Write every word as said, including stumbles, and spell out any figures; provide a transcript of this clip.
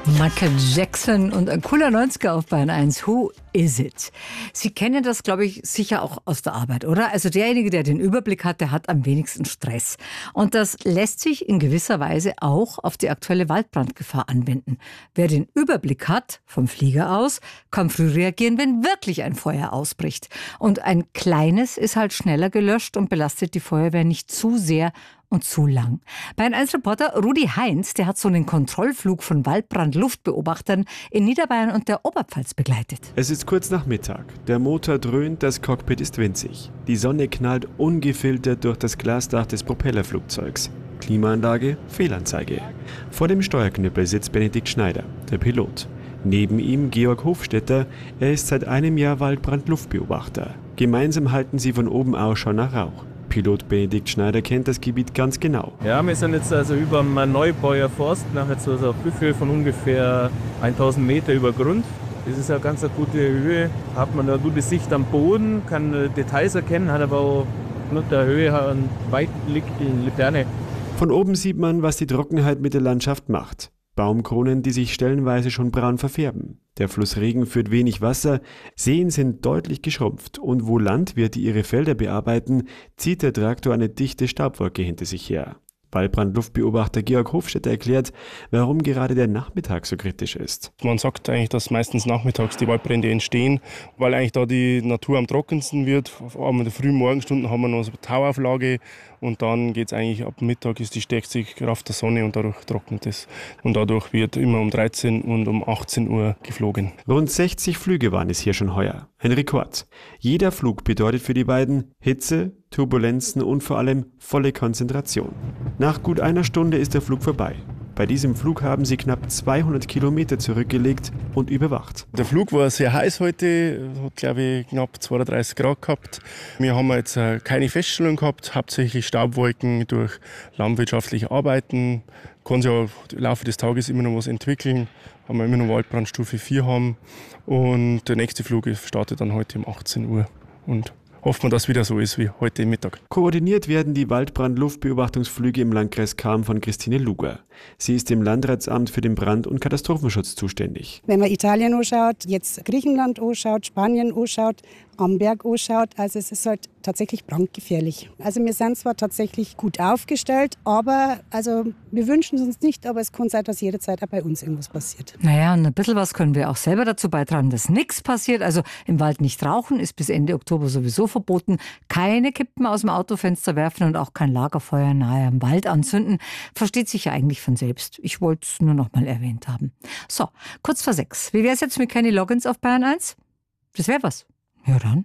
Michael Jackson und ein cooler neunziger auf Bayern eins. Who is it? Sie kennen das, glaube ich, sicher auch aus der Arbeit, oder? Also derjenige, der den Überblick hat, der hat am wenigsten Stress. Und das lässt sich in gewisser Weise auch auf die aktuelle Waldbrandgefahr anwenden. Wer den Überblick hat, vom Flieger aus, kann früh reagieren, wenn wirklich ein Feuer ausbricht. Und ein kleines ist halt schneller gelöscht und belastet die Feuerwehr nicht zu sehr und zu lang. Bayern eins Reporter Rudi Heinz, der hat so einen Kontrollflug von Waldbrand-Luftbeobachtern in Niederbayern und der Oberpfalz begleitet. Es ist kurz nach Mittag. Der Motor dröhnt, das Cockpit ist winzig. Die Sonne knallt ungefiltert durch das Glasdach des Propellerflugzeugs. Klimaanlage, Fehlanzeige. Vor dem Steuerknüppel sitzt Benedikt Schneider, der Pilot. Neben ihm Georg Hofstetter, er ist seit einem Jahr Waldbrand-Luftbeobachter. Gemeinsam halten sie von oben Ausschau nach Rauch. Pilot Benedikt Schneider kennt das Gebiet ganz genau. Ja, wir sind jetzt also über dem Neubauer Forst, nach jetzt so einer Höhe von ungefähr tausend Meter über Grund. Das ist eine ganz eine gute Höhe, hat man eine gute Sicht am Boden, kann Details erkennen, hat aber auch nach der Höhe einen Weitblick in Laterne. Von oben sieht man, was die Trockenheit mit der Landschaft macht. Baumkronen, die sich stellenweise schon braun verfärben. Der Fluss Regen führt wenig Wasser, Seen sind deutlich geschrumpft und wo Landwirte ihre Felder bearbeiten, zieht der Traktor eine dichte Staubwolke hinter sich her. Waldbrand-Luftbeobachter Georg Hofstetter erklärt, warum gerade der Nachmittag so kritisch ist. Man sagt eigentlich, dass meistens nachmittags die Waldbrände entstehen, weil eigentlich da die Natur am trockensten wird. Vor allem in den frühen Morgenstunden haben wir noch so eine Tauauflage und dann geht es eigentlich ab Mittag ist die stärkste Kraft der Sonne und dadurch trocknet es. Und dadurch wird immer um dreizehn und um achtzehn Uhr geflogen. Rund sechzig Flüge waren es hier schon heuer. Ein Rekord. Jeder Flug bedeutet für die beiden Hitze, Turbulenzen und vor allem volle Konzentration. Nach gut einer Stunde ist der Flug vorbei. Bei diesem Flug haben sie knapp zweihundert Kilometer zurückgelegt und überwacht. Der Flug war sehr heiß heute, hat glaube ich knapp zweiunddreißig Grad gehabt. Wir haben jetzt keine Feststellung gehabt, hauptsächlich Staubwolken durch landwirtschaftliche Arbeiten. Kann sich ja im Laufe des Tages immer noch was entwickeln, haben wir immer noch Waldbrandstufe vier haben. Und der nächste Flug startet dann heute um achtzehn Uhr. Und hoffen wir, dass es wieder so ist wie heute Mittag. Koordiniert werden die Waldbrand-Luftbeobachtungsflüge im Landkreis Cham von Christine Luger. Sie ist im Landratsamt für den Brand- und Katastrophenschutz zuständig. Wenn man Italien anschaut, jetzt Griechenland anschaut, Spanien anschaut, Amberg anschaut, also es ist halt tatsächlich brandgefährlich. Also wir sind zwar tatsächlich gut aufgestellt, aber also wir wünschen es uns nicht, aber es kann sein, dass jederzeit auch bei uns irgendwas passiert. Naja, und ein bisschen was können wir auch selber dazu beitragen, dass nichts passiert. Also im Wald nicht rauchen, ist bis Ende Oktober sowieso verboten. Keine Kippen aus dem Autofenster werfen und auch kein Lagerfeuer nahe am Wald anzünden. Versteht sich ja eigentlich von selbst. Ich wollte es nur noch mal erwähnt haben. So, kurz vor sechs. Wie wäre es jetzt mit Kenny Loggins auf Bayern eins? Das wäre was. Ja dann.